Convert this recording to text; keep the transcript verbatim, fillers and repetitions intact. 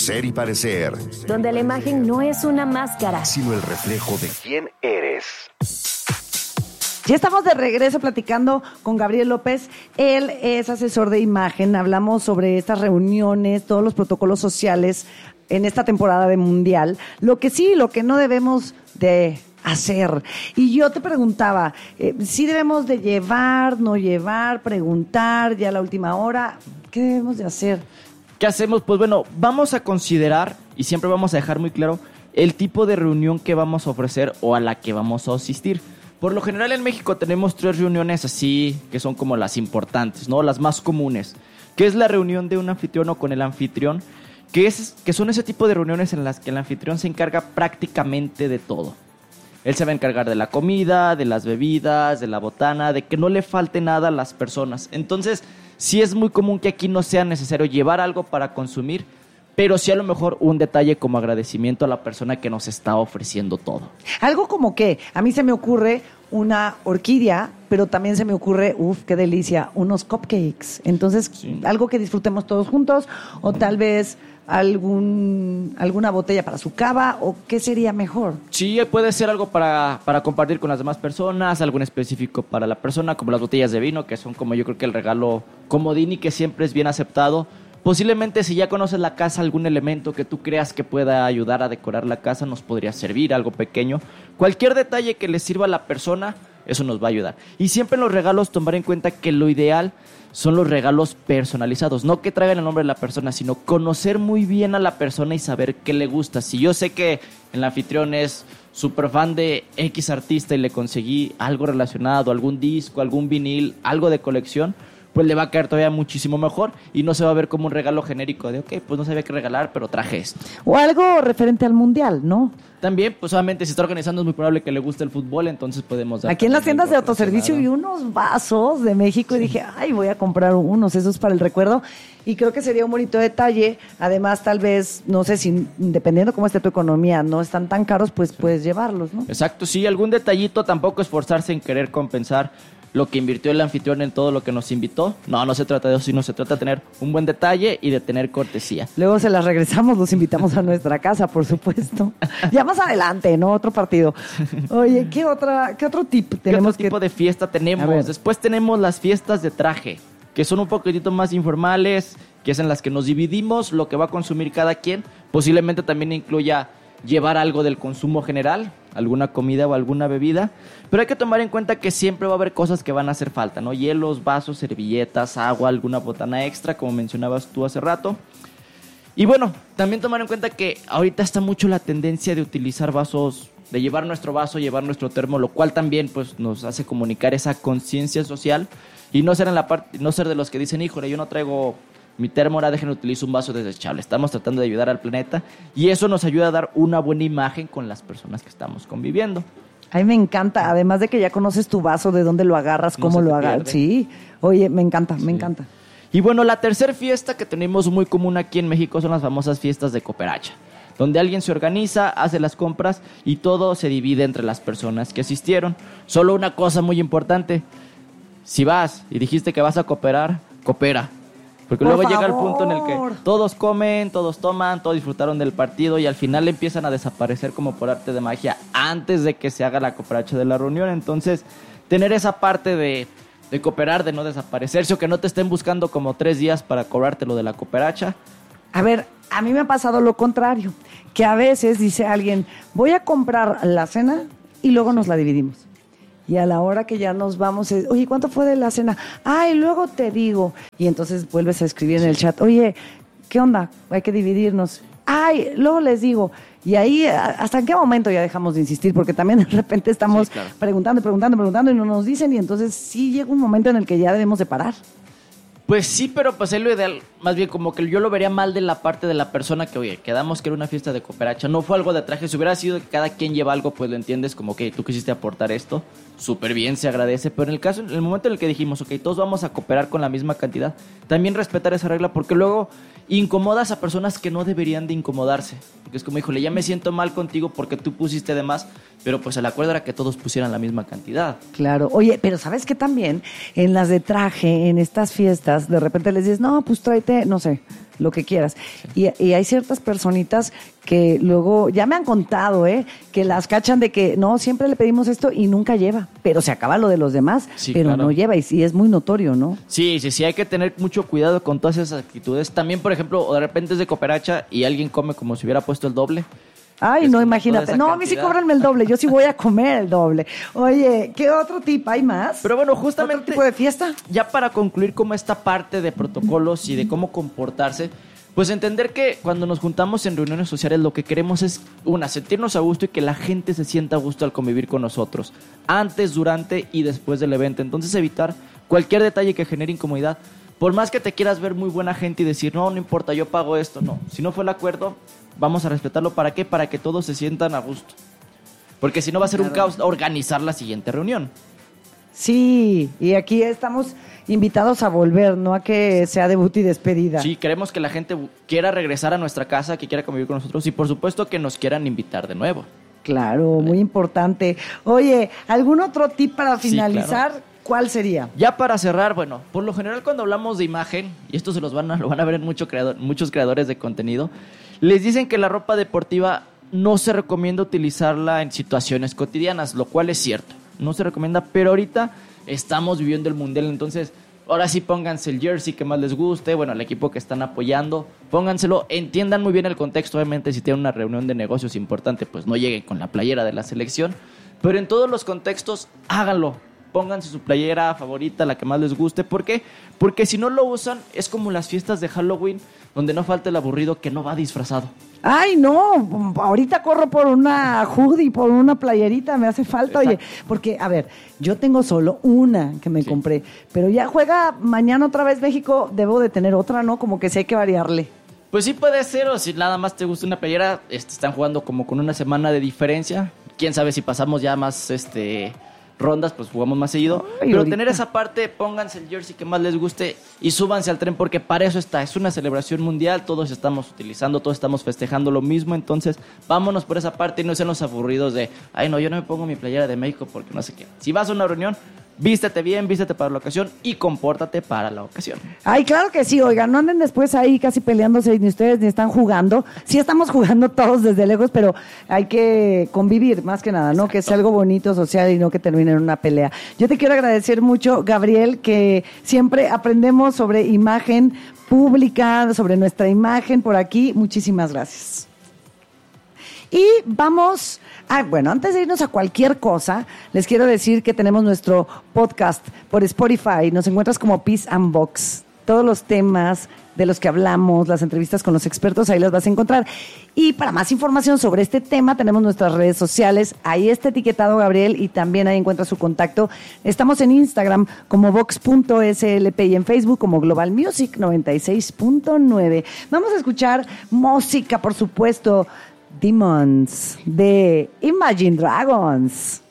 Ser y parecer. Donde la imagen no es una máscara, sino el reflejo de quién eres. Ya estamos de regreso platicando con Gabriel López. Él es asesor de imagen. Hablamos sobre estas reuniones, todos los protocolos sociales en esta temporada de Mundial. Lo que sí, lo que no debemos de hacer. Y yo te preguntaba, eh, ¿sí debemos de llevar, no llevar, preguntar ya a la última hora? ¿Qué debemos de hacer? ¿Qué hacemos? Pues bueno, vamos a considerar, y siempre vamos a dejar muy claro, el tipo de reunión que vamos a ofrecer o a la que vamos a asistir. Por lo general en México tenemos tres reuniones así, que son como las importantes, ¿no? Las más comunes, que es la reunión de un anfitrión o con el anfitrión, que, es, que son ese tipo de reuniones en las que el anfitrión se encarga prácticamente de todo. Él se va a encargar de la comida, de las bebidas, de la botana, de que no le falte nada a las personas. Entonces, sí es muy común que aquí no sea necesario llevar algo para consumir, pero sí a lo mejor un detalle como agradecimiento a la persona que nos está ofreciendo todo. Algo como que a mí se me ocurre una orquídea, pero también se me ocurre, uff, qué delicia, unos cupcakes. Entonces, sí, algo que disfrutemos todos juntos, o tal vez algún alguna botella para su cava, o qué sería mejor. Sí, puede ser algo para, para compartir con las demás personas, algo en específico para la persona, como las botellas de vino, que son como yo creo que el regalo comodín y que siempre es bien aceptado. Posiblemente si ya conoces la casa, algún elemento que tú creas que pueda ayudar a decorar la casa nos podría servir, algo pequeño. Cualquier detalle que le sirva a la persona, eso nos va a ayudar. Y siempre en los regalos tomar en cuenta que lo ideal son los regalos personalizados. No que traigan el nombre de la persona, sino conocer muy bien a la persona y saber qué le gusta. Si yo sé que el anfitrión es súper fan de X artista y le conseguí algo relacionado, algún disco, algún vinil, algo de colección, pues le va a caer todavía muchísimo mejor y no se va a ver como un regalo genérico de, ok, pues no sabía qué regalar, pero traje esto. O algo referente al Mundial, ¿no? También, pues obviamente si está organizando es muy probable que le guste el fútbol, entonces podemos dar... Aquí en las tiendas de autoservicio vi unos vasos de México, sí, y dije, ay, voy a comprar unos, esos para el recuerdo. Y creo que sería un bonito detalle. Además, tal vez, no sé si, dependiendo cómo esté tu economía, no están tan caros, pues sí, puedes llevarlos, ¿no? Exacto, sí, algún detallito, tampoco esforzarse en querer compensar lo que invirtió el anfitrión en todo lo que nos invitó. No, no se trata de eso, sino se trata de tener un buen detalle y de tener cortesía. Luego se las regresamos, los invitamos a nuestra casa, por supuesto. Ya más adelante, ¿no? Otro partido. Oye, ¿qué otra, qué otro tip tenemos? ¿Qué otro tipo que... de fiesta tenemos? Después tenemos las fiestas de traje, que son un poquitito más informales, que es en las que nos dividimos lo que va a consumir cada quien. Posiblemente también incluya llevar algo del consumo general, alguna comida o alguna bebida, pero hay que tomar en cuenta que siempre va a haber cosas que van a hacer falta, ¿no? Hielos, vasos, servilletas, agua, alguna botana extra, como mencionabas tú hace rato. Y bueno, también tomar en cuenta que ahorita está mucho la tendencia de utilizar vasos, de llevar nuestro vaso, llevar nuestro termo, lo cual también pues nos hace comunicar esa conciencia social y no ser en la parte, no ser de los que dicen, híjole, yo no traigo mi termo, ahora déjenme utilizar un vaso desechable. Estamos tratando de ayudar al planeta y eso nos ayuda a dar una buena imagen con las personas que estamos conviviendo. A mí me encanta, además de que ya conoces tu vaso, de dónde lo agarras, No cómo lo agarras. Sí, oye, me encanta, sí, me encanta. Y bueno, la tercera fiesta que tenemos muy común aquí en México son las famosas fiestas de cooperacha, donde alguien se organiza, hace las compras y todo se divide entre las personas que asistieron. Solo una cosa muy importante, si vas y dijiste que vas a cooperar, coopera. Porque Por luego favor. llega el punto en el que todos comen, todos toman, todos disfrutaron del partido y al final empiezan a desaparecer como por arte de magia antes de que se haga la cooperacha de la reunión. Entonces, tener esa parte de, de cooperar, de no desaparecerse o que no te estén buscando como tres días para cobrarte lo de la cooperacha. A ver, a mí me ha pasado lo contrario, que a veces dice alguien, voy a comprar la cena y luego nos la dividimos. Y a la hora que ya nos vamos, es, oye, ¿cuánto fue de la cena? Ay, luego te digo. Y entonces vuelves a escribir en el chat, oye, ¿qué onda? Hay que dividirnos. Ay, luego les digo. Y ahí, ¿hasta en qué momento ya dejamos de insistir? Porque también de repente estamos sí, claro. preguntando, preguntando, preguntando y no nos dicen. Y entonces sí llega un momento en el que ya debemos de parar. Pues sí, pero pues es lo ideal, más bien como que yo lo vería mal de la parte de la persona que, oye, quedamos que era una fiesta de cooperacha, no fue algo de traje, si hubiera sido que cada quien lleva algo, pues lo entiendes como que tú quisiste aportar esto, súper bien, se agradece, pero en el caso, en el momento en el que dijimos, ok, todos vamos a cooperar con la misma cantidad, también respetar esa regla, porque luego incomodas a personas que no deberían de incomodarse, porque es como, híjole, ya me siento mal contigo porque tú pusiste de más, pero pues el acuerdo era que todos pusieran la misma cantidad. Claro, oye, pero ¿sabes qué también? En las de traje, en estas fiestas, amigas, de repente les dices, no, pues tráete, no sé, lo que quieras. Y, y hay ciertas personitas que luego, ya me han contado, ¿eh? Que las cachan de que, no, siempre le pedimos esto y nunca lleva, pero se acaba lo de los demás, Sí, pero claro. no lleva y, y es muy notorio, ¿no? Sí, sí, sí, hay que tener mucho cuidado con todas esas actitudes. También, por ejemplo, o de repente es de cooperacha y alguien come como si hubiera puesto el doble. Ay, Es no, como imagínate. toda esa No, a mí sí cantidad. cóbranme el doble, yo sí voy a comer el doble. Oye, ¿qué otro tip hay más? Pero bueno, ¿Otro justamente tipo de fiesta? ya para concluir como esta parte de protocolos y de cómo comportarse, pues entender que cuando nos juntamos en reuniones sociales lo que queremos es, una, sentirnos a gusto y que la gente se sienta a gusto al convivir con nosotros, antes, durante y después del evento. Entonces evitar cualquier detalle que genere incomodidad. Por más que te quieras ver muy buena gente y decir, no, no importa, yo pago esto, no. Si no fue el acuerdo, vamos a respetarlo. ¿Para qué? Para que todos se sientan a gusto. Porque si no va a ser un caos organizar la siguiente reunión. Sí, y aquí estamos invitados a volver, no a que sea debut y despedida. Sí, queremos que la gente bu- quiera regresar a nuestra casa, que quiera convivir con nosotros y por supuesto que nos quieran invitar de nuevo. Claro, muy importante. Oye, ¿algún otro tip para Sí, finalizar? claro. ¿Cuál sería? Ya para cerrar, bueno, por lo general cuando hablamos de imagen, y esto se los van a, lo van a ver en mucho creador, muchos creadores de contenido, les dicen que la ropa deportiva no se recomienda utilizarla en situaciones cotidianas, lo cual es cierto, no se recomienda, pero ahorita estamos viviendo el mundial, entonces ahora sí pónganse el jersey que más les guste, bueno, el equipo que están apoyando, pónganselo, entiendan muy bien el contexto, obviamente si tienen una reunión de negocios importante, pues no lleguen con la playera de la selección, pero en todos los contextos háganlo. Pónganse su playera favorita, la que más les guste. ¿Por qué? Porque si no lo usan, es como las fiestas de Halloween, donde no falta el aburrido que no va disfrazado. Ay, no, ahorita corro por una hoodie, por una playerita, me hace falta, oye, porque, a ver, yo tengo solo una que me Sí. compré, pero ya juega mañana otra vez México, debo de tener otra, ¿no? Como que sí hay que variarle. Pues sí puede ser, o si nada más te gusta una playera, este, están jugando como con una semana de diferencia. Quién sabe si pasamos ya más este rondas, pues jugamos más seguido. Ay, Pero ahorita. tener esa parte, pónganse el jersey que más les guste y súbanse al tren porque para eso está. Es una celebración mundial, todos estamos utilizando, todos estamos festejando lo mismo. Entonces, vámonos por esa parte y no sean los aburridos de, ay, no, yo no me pongo mi playera de México porque no sé qué. Si vas a una reunión, vístete bien, vístete para la ocasión y compórtate para la ocasión. Ay, claro que sí, oigan, no anden después ahí casi peleándose, ni ustedes ni están jugando. Sí estamos jugando todos desde lejos, pero hay que convivir, más que nada, ¿no? Que sea algo bonito, social y no que termine en una pelea. Yo te quiero agradecer mucho, Gabriel, que siempre aprendemos sobre imagen pública, sobre nuestra imagen por aquí. Muchísimas gracias. Y vamos, ah, bueno, antes de irnos a cualquier cosa, les quiero decir que tenemos nuestro podcast por Spotify. Nos encuentras como Peace and Box. Todos los temas de los que hablamos, las entrevistas con los expertos, ahí las vas a encontrar. Y para más información sobre este tema, tenemos nuestras redes sociales. Ahí está etiquetado Gabriel y también ahí encuentras su contacto. Estamos en Instagram como vox punto s l p y en Facebook como Global Music noventa y seis punto nueve. Vamos a escuchar música, por supuesto. Demons de Imagine Dragons.